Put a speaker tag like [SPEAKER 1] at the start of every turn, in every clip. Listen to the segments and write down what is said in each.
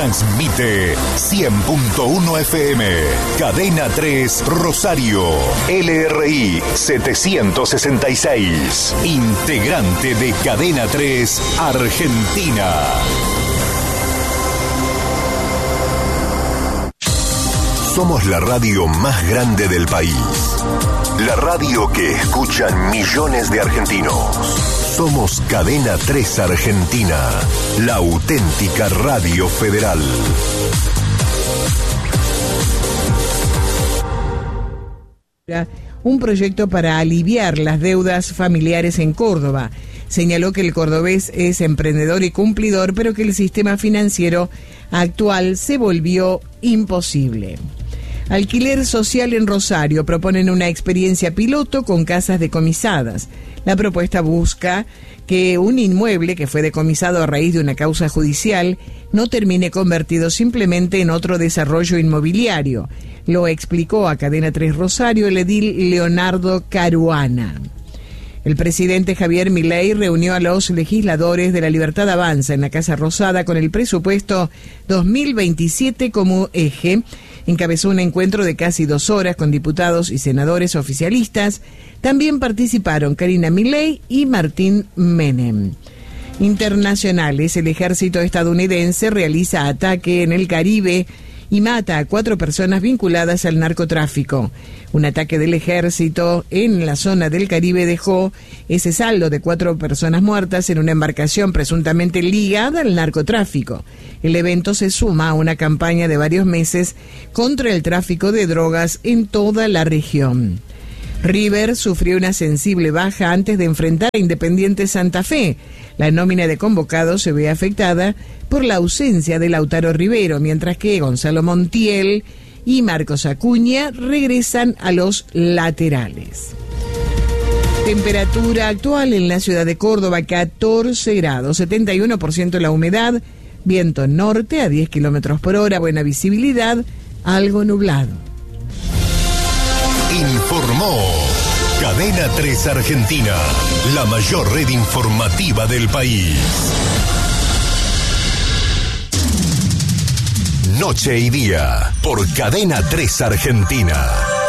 [SPEAKER 1] Transmite 100.1 FM. Cadena 3 Rosario. LRI 766. Integrante de Cadena 3 Argentina. Somos la radio más grande del país. La radio que escuchan millones de argentinos. Somos Cadena 3 Argentina, la auténtica radio federal.
[SPEAKER 2] Un proyecto para aliviar las deudas familiares en Córdoba. Señaló que el cordobés es emprendedor y cumplidor, pero que el sistema financiero actual se volvió imposible. Alquiler social en Rosario. Proponen una experiencia piloto con casas decomisadas. La propuesta busca que un inmueble que fue decomisado a raíz de una causa judicial no termine convertido simplemente en otro desarrollo inmobiliario. Lo explicó a Cadena 3 Rosario el edil Leonardo Caruana. El presidente Javier Milei reunió a los legisladores de La Libertad Avanza en la Casa Rosada con el presupuesto 2027 como eje. Encabezó un encuentro de casi 2 horas con diputados y senadores oficialistas. También participaron Karina Milei y Martín Menem. Internacionales. El ejército estadounidense realiza ataque en el Caribe y mata a 4 personas vinculadas al narcotráfico. Un ataque del ejército en la zona del Caribe dejó ese saldo de 4 personas muertas en una embarcación presuntamente ligada al narcotráfico. El evento se suma a una campaña de varios meses contra el tráfico de drogas en toda la región. River sufrió una sensible baja antes de enfrentar a Independiente Santa Fe. La nómina de convocados se ve afectada por la ausencia de Lautaro Rivero, mientras que Gonzalo Montiel y Marcos Acuña regresan a los laterales. Temperatura actual en la ciudad de Córdoba, 14 grados, 71% la humedad, viento norte a 10 kilómetros por hora, buena visibilidad, algo nublado.
[SPEAKER 1] Informó Cadena 3 Argentina, la mayor red informativa del país. Noche y día, por Cadena 3 Argentina.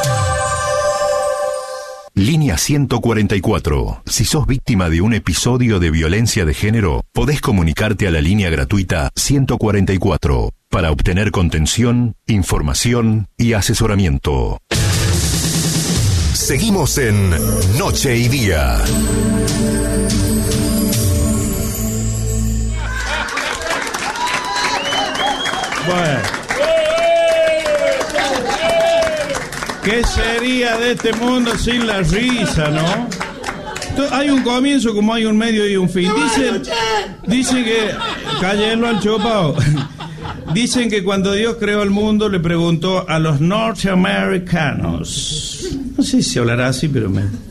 [SPEAKER 1] Línea 144. Si sos víctima de un episodio de violencia de género, podés comunicarte a la línea gratuita 144 para obtener contención, información y asesoramiento. Seguimos en Noche y Día.
[SPEAKER 3] Bueno. ¿Qué sería de este mundo sin la risa, no? Hay un comienzo como hay un medio y un fin. Dicen que... Cállenlo al chupao. Dicen que cuando Dios creó el mundo le preguntó a los norteamericanos, no sé si hablará así, pero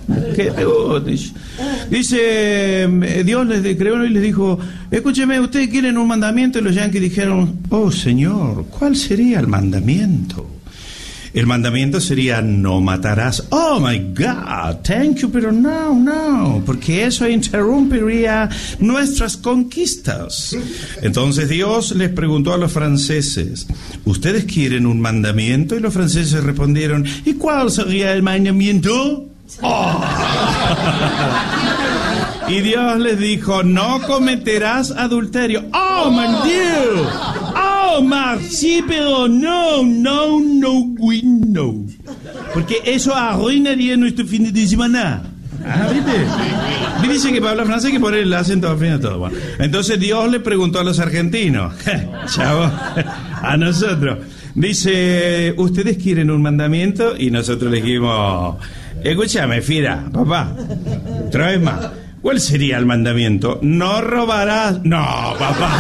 [SPEAKER 3] dice, Dios les creó y les dijo, escúcheme, ¿ustedes quieren un mandamiento? Y los yanquis dijeron, oh Señor, ¿cuál sería el mandamiento? El mandamiento sería no matarás. Oh my God, thank you, pero no, porque eso interrumpiría nuestras conquistas. Entonces Dios les preguntó a los franceses, ¿ustedes quieren un mandamiento? Y los franceses respondieron, ¿y cuál sería el mandamiento? Oh. Y Dios les dijo, no cometerás adulterio. Oh my Dios. Oh, sí, pero no. Porque eso arruinaría nuestro fin de semana. ¿Viste? Dice que para hablar francés hay que poner el acento al fin de todo. Bueno, entonces Dios le preguntó a los argentinos, chavo, a nosotros. Dice, ¿ustedes quieren un mandamiento? Y nosotros le dijimos, escúchame, fiera, papá, otra vez más. ¿Cuál sería el mandamiento? No robarás. No,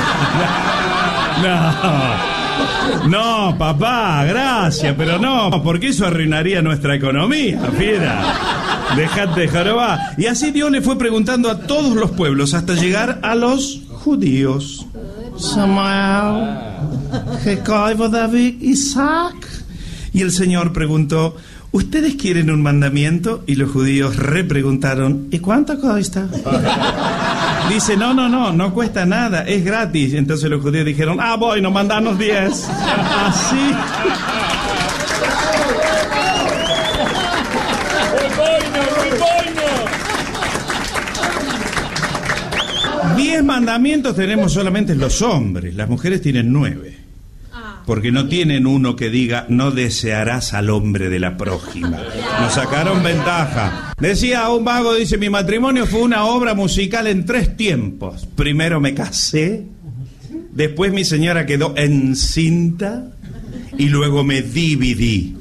[SPEAKER 3] papá. No, papá, gracias, pero no, porque eso arruinaría nuestra economía, fiera. Dejate de jorobar. Y así Dios le fue preguntando a todos los pueblos hasta llegar a los judíos. Samuel, Jacob, David, Isaac. Y el Señor preguntó, ¿ustedes quieren un mandamiento? Y los judíos repreguntaron, ¿y cuánto cuesta? Dice, no cuesta nada, es gratis. Entonces los judíos dijeron, bueno, mandanos 10. Así. 10 mandamientos tenemos solamente los hombres, las mujeres tienen 9. Porque no tienen uno que diga, no desearás al hombre de la prójima. Nos sacaron ventaja. Decía un vago, dice, mi matrimonio fue una obra musical en 3 tiempos. Primero me casé, después mi señora quedó encinta y luego me dividí.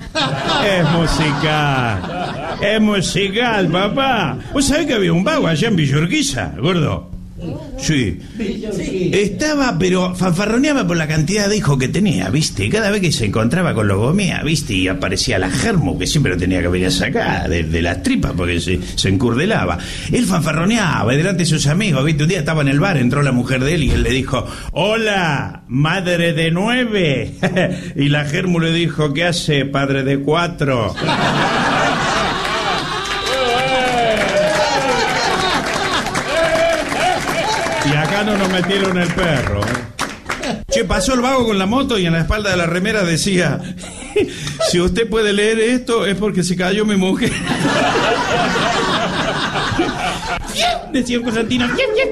[SPEAKER 3] Es musical, papá. ¿Vos sabés que había un vago allá en Villa Urquiza, gordo? Sí. Estaba, pero fanfarroneaba por la cantidad de hijos que tenía, ¿viste? Cada vez que se encontraba con logomía, ¿viste? Y aparecía la germo, que siempre lo tenía que venir a sacar de las tripas porque se encurdelaba. Él fanfarroneaba delante de sus amigos, ¿viste? Un día estaba en el bar, entró la mujer de él y él le dijo, hola, madre de 9. Y la germo le dijo, ¿qué hace, padre de 4? Y acá no nos metieron el perro. Che, pasó el vago con la moto y en la espalda de la remera decía, si usted puede leer esto es porque se cayó mi mujer. Decía un Constantino.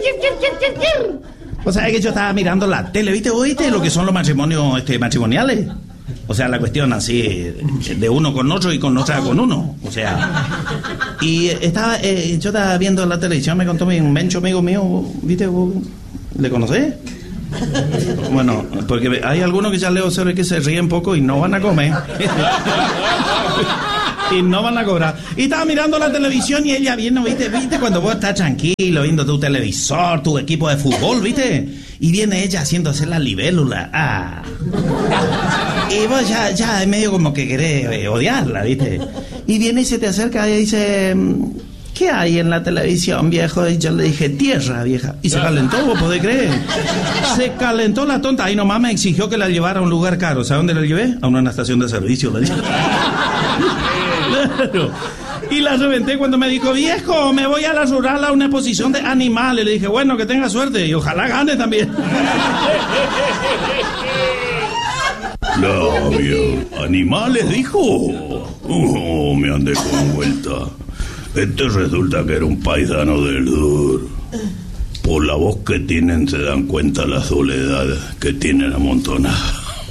[SPEAKER 3] O sea, que yo estaba mirando la tele, ¿viste? ¿Oíste lo que son los matrimonios matrimoniales? O sea, la cuestión así, de uno con otro y con otra con uno. O sea, y yo estaba viendo la televisión, me contó un mencho amigo mío, ¿viste? ¿Le conocés? Bueno, porque hay algunos que ya le observé que se ríen poco y no van a comer. Y no van a cobrar. Y estaba mirando la televisión y ella viendo, ¿viste? Cuando vos estás tranquilo viendo tu televisor, tu equipo de fútbol, ¿viste? Y viene ella haciéndose la libélula. Y vos ya es medio como que querés odiarla, ¿viste? Y viene y se te acerca y dice, ¿qué hay en la televisión, viejo? Y yo le dije, tierra, vieja. Y se calentó, ¿vos podés creer? Se calentó la tonta. Ahí nomás me exigió que la llevara a un lugar caro. ¿Sabes dónde la llevé? A una estación de servicio, la llevé. Claro. Y la reventé cuando me dijo, viejo, me voy a la rural a una exposición de animales. Le dije, bueno, que tenga suerte y ojalá gane también.
[SPEAKER 4] Flavio, ¿animales dijo? Me andé con vuelta. Resulta que era un paisano del sur. Por la voz que tienen se dan cuenta la soledad que tienen amontonada.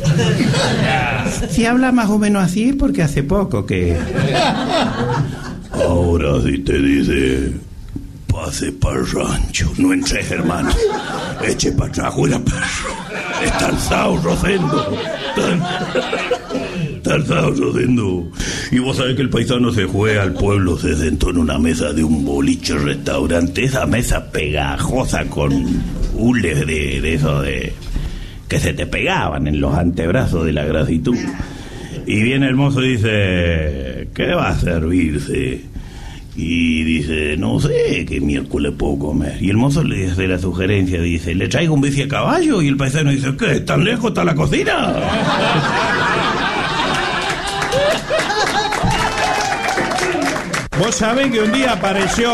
[SPEAKER 3] Si habla más o menos así es porque hace poco que...
[SPEAKER 4] Ahora si te dice, pase para el rancho, no entres, hermano. Eche para atrás, fuera perro. Está alzado, Rosendo. Está alzado, Rosendo. Y vos sabés que el paisano se fue al pueblo, se sentó en una mesa de un boliche restaurante. Esa mesa pegajosa con hules de eso de... que se te pegaban en los antebrazos de la grasitud. Y viene el mozo y dice, ¿qué va a servirse? Y dice, no sé, ¿qué miércoles puedo comer? Y el mozo le hace la sugerencia, dice, ¿le traigo un bife a caballo? Y el paisano dice, ¿qué? ¿Tan lejos está la cocina?
[SPEAKER 3] Vos sabés que un día apareció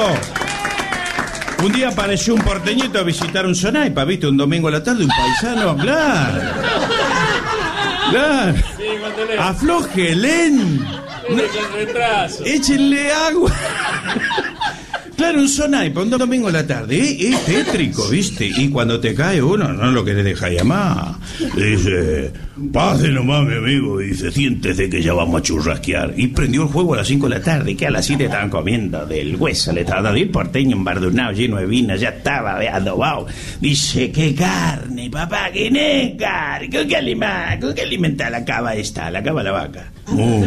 [SPEAKER 3] un porteñito a visitar un sonaipa, ¿viste? Un domingo a la tarde, un paisano, claro. Aflójelen. Échenle agua. Claro, un sonaipa, un domingo a la tarde. Es tétrico, ¿viste? Y cuando te cae uno, no lo querés dejar llamar.
[SPEAKER 4] Dice, pase nomás, mi amigo. Dice, siéntese que ya vamos a churrasquear.
[SPEAKER 3] Y prendió el fuego a las 5 de la tarde, que a las 7 estaban comiendo del hueso. Le estaba dando el porteño embardunado, lleno de vino, ya estaba adobado. Dice, ¿qué carne, papá? ¿Qué no carne? ¿Con qué alimenta la cava esta? La cava la vaca.
[SPEAKER 4] Bueno.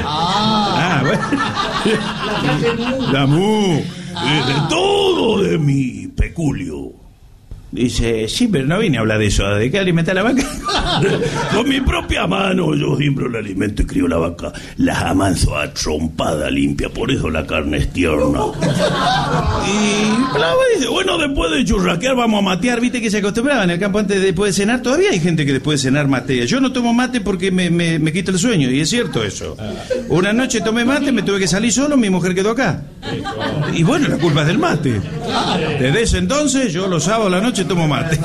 [SPEAKER 3] La mu.
[SPEAKER 4] De todo de mi peculio.
[SPEAKER 3] Dice, sí, pero no vine a hablar de eso. ¿De qué alimenta la vaca?
[SPEAKER 4] Con mi propia mano yo siembro el alimento y crío la vaca. La amanso a trompada limpia, por eso la carne es tierna.
[SPEAKER 3] Y Plava dice, bueno, después de churrasquear vamos a matear. Viste que se acostumbraba en el campo antes después de cenar. Todavía hay gente que después de cenar matea. Yo no tomo mate porque me quita el sueño, y es cierto eso. Una noche tomé mate, me tuve que salir solo, mi mujer quedó acá. Y bueno, la culpa es del mate. Desde ese entonces yo los sábados a la noche tomo mate.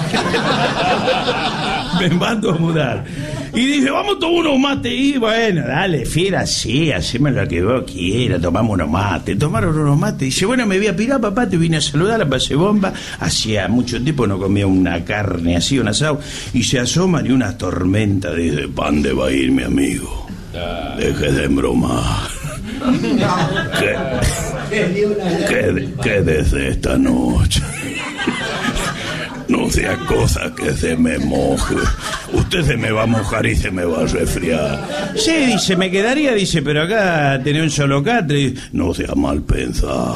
[SPEAKER 3] Me mando a mudar. Y dije, vamos a tomar unos mates. Y bueno, dale, fiera, sí, haceme lo que vos quieras, tomamos unos mates. Tomaron unos mates. Dice, bueno, me voy a pirar, papá, te vine a saludar, la pasé bomba. Hacía mucho tiempo no comía una carne así, un asado. Y se asoman y una tormenta. Dice, ¿pa' dónde va a ir, mi amigo? Deje de embromar. ¿Qué desde esta noche? No sea cosa que se me moje. Usted se me va a mojar y se me va a resfriar. Sí, dice, me quedaría, dice, pero acá tenía un solo catre. No sea mal pensado.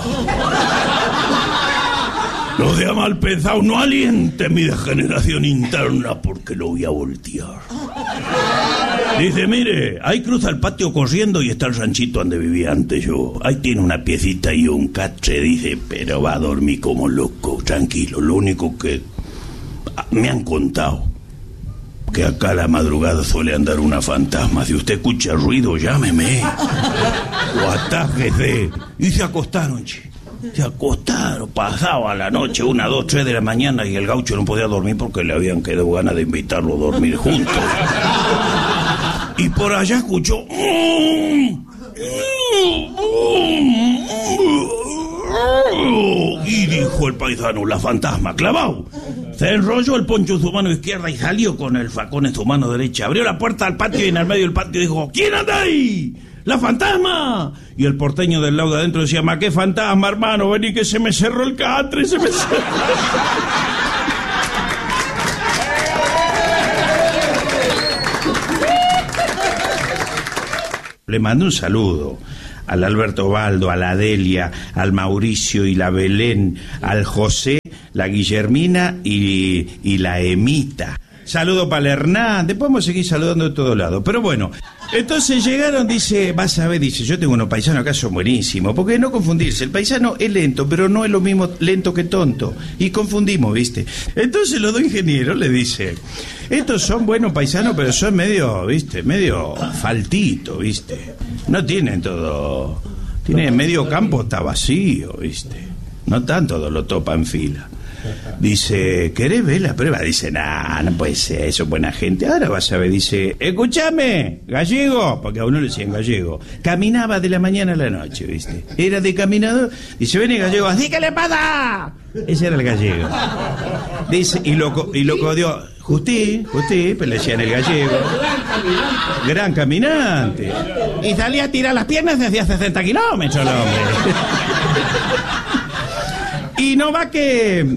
[SPEAKER 3] No sea mal pensado, no aliente mi degeneración interna porque lo voy a voltear. Dice, mire, ahí cruza el patio corriendo y está el ranchito donde vivía antes yo. Ahí tiene una piecita y un catre, dice, pero va a dormir como loco, tranquilo. Lo único que me han contado, que acá a la madrugada suele andar una fantasma. Si usted escucha ruido, llámeme. O atájese. Y se acostaron, che. Se acostaron, pasaba la noche, 1, 2, 3 de la mañana, y el gaucho no podía dormir porque le habían quedado ganas de invitarlo a dormir juntos. Y por allá escuchó... Y dijo el paisano, la fantasma, clavado. Se enrolló el poncho en su mano izquierda y salió con el facón en su mano derecha. Abrió la puerta al patio y en el medio del patio dijo, ¿quién anda ahí? ¡La fantasma! Y el porteño del lado de adentro decía, ma, qué fantasma, hermano, vení que se me cerró el catre, se me cerró. Le mando un saludo al Alberto Baldo, a la Delia, al Mauricio y la Belén, al José, la Guillermina y la Emita. Saludo para el Hernán, después podemos seguir saludando de todos lados. Pero bueno, entonces llegaron, dice, vas a ver, dice, yo tengo unos paisanos acá, son buenísimos, porque no confundirse, el paisano es lento, pero no es lo mismo lento que tonto, y confundimos, ¿viste? Entonces los dos ingenieros le dicen, estos son buenos paisanos, pero son medio, ¿viste? Medio faltito, ¿viste? No tienen todo, tienen medio campo, está vacío, ¿viste? No están todos los topa en fila. Dice, ¿querés ver la prueba? Dice, nah, no puede ser, eso es buena gente. Ahora vas a ver, dice, escúchame, gallego, porque a uno le decían gallego. Caminaba de la mañana a la noche, ¿viste? Era de caminador. Dice, ven el gallego, así que le pasa. Ese era el gallego. Dice, y lo codió, Justí, pero le decían el gallego. Gran caminante. Y salía a tirar las piernas desde hacía 60 kilómetros el hombre. Y no va que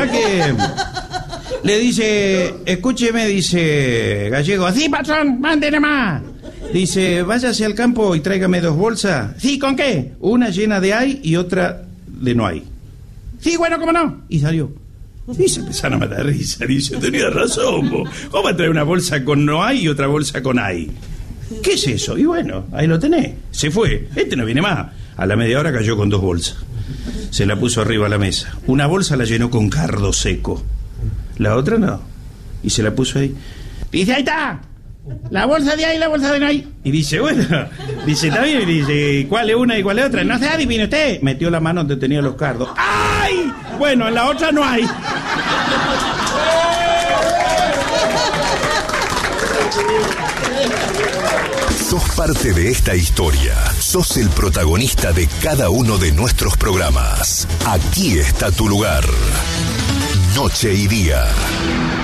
[SPEAKER 3] le dice, escúcheme, dice gallego, sí, patrón, mándele más. Dice, váyase al campo y tráigame 2 bolsas. Sí, ¿con qué? Una llena de hay y otra de no hay. Sí, bueno, ¿cómo no? Y salió. Y se empezaron a matar risa. Dice, tenía razón, vos. ¿Cómo va a traer una bolsa con no hay y otra bolsa con hay? ¿Qué es eso? Y bueno, ahí lo tenés. Se fue. Este no viene más. A la media hora cayó con 2 bolsas. Se la puso arriba a la mesa. Una bolsa la llenó con cardo seco. La otra no. Y se la puso ahí. Dice, ahí está. La bolsa de ahí y la bolsa de no hay. Y dice, bueno. Dice, está bien. Y dice, ¿cuál es una y cuál es otra? No se adivine usted. Metió la mano donde tenía los cardos. ¡Ay! Bueno, en la otra no hay.
[SPEAKER 1] Sos parte de esta historia. Sos el protagonista de cada uno de nuestros programas. Aquí está tu lugar. Noche y Día.